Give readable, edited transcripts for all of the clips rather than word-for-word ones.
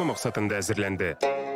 максатында әзерләнде.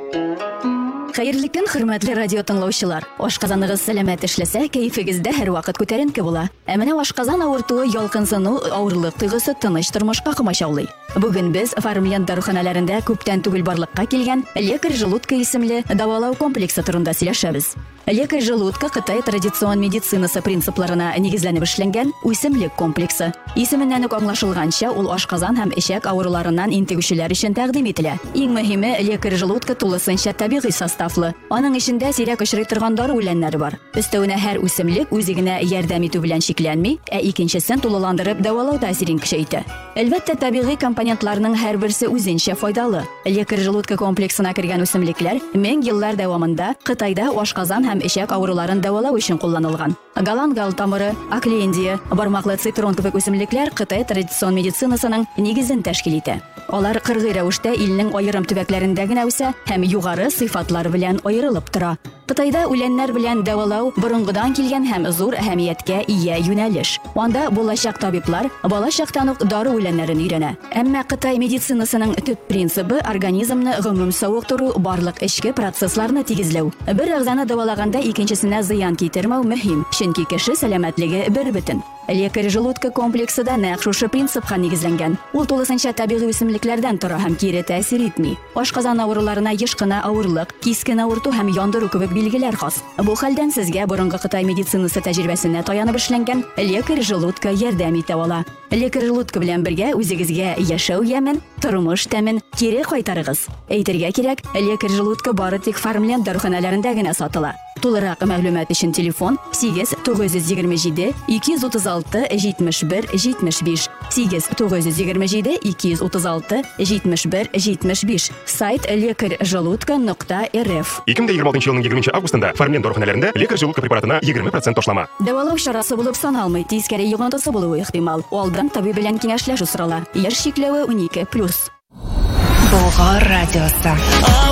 Хәерле көн, хөрмәтле радио тыңлаучылар. Ашказаныгыз сәламәт эшләсә, кәефегездә һәр вакыт күтәренке була. Ә менә ашказан авыртуы, ялкынсыну, авырлык тойгысы тыныч тормышка комачаулый. Бүген без Фармленд даруханаларында күптән түгел барлыкка килгән лекарь желудка исемле дәвалау комплексы турында сөйләшәбез. Лекарь желудка Кытай традицион медицинасы принципларына нигезләнеп эшләнгән үсемлек комплексы. Исеменнән үк аңлашылганча, ул ашказан һәм эчәк авыруларыннан интегүчеләр өчен тәкъдим ителә. Иң мөһиме, лекарь желудка тулысынча табигый составлы. Аның эчендә сирәк очрый торган дары үләннәре бар. Өстәвенә һәр үсемлек үзигенә ярдәм итү белән шикләнми, ә икенчесен тулыландырып дәвалау тәэсирен көчәйтә. Әлбәттә, табигый компонентларның һәрберсе үзенчә файдалы. Лекарь желудка комплексына кергән үсемлекләр 1000 еллар дәвамында Кытайда ашказан һәм эчәк авыруларын дәвалау өчен кулланылган. Галангал тамыры, аклендия, бармаклы цитрон кебек үсемлекләр Кытай традицион медицинасының нигезен тәшкил итә. Алар кыргый рәвештә илнең аерым төбәкләрендә генә үсә һәм югары сыйфатлар белән аерылып тора. Кытайда үләннәр белән дәвалау борынгыдан килгән һәм зур әһәмияткә ия юнәлеш. Анда булачак табиблар балачактан ук дары үләннәрен өйрәнә. Әмма Кытай медицинасының төп принцибы организмны гомум савыктыру, барлык эчке процессларны тигезләү. Бер әгъзаны дәвалаганда икенчесенә зыян китермәү мөһим, чөнки кеше сәламәтлеге бер бөтен. Лекарь желудка комплексы да нәкъ шушы принципка нигезләнгән. Ул тулысынча табигый үсемлекләрдән тора һәм кире тәэсир итми. Ашказан авыруларына еш кына авырлык, кискен авырту һәм яндыру кебек билгеләр хас. Бу хәлдән сезгә борынгы Кытай медицинасы тәҗрибәсенә таянып эшләнгән лекарь желудка ярдәм итә ала. Лекарь желудка белән бергә үзегезгә яшәү ямен, тормыш тәмен кире кайтарыгыз. Әйтергә кирәк, лекарь желудка бары тик Фармленд даруханаларында гына сатыла. Тулырак мәгълүмат өчен телефон 8927 236 71 75 8927 236 71 75. Сайт лекарьжелудка.рф. 2026 елның 20 августында Фармленд даруханаларында лекарь желудка препаратына 20% ташлама. Дәвалау чарасы булып саналмый, тискәре йогынтысы булуы ихтимал. Алдан табиб белән киңәшләшү сорала. Яшь чикләве 12+. Болгар радиосы.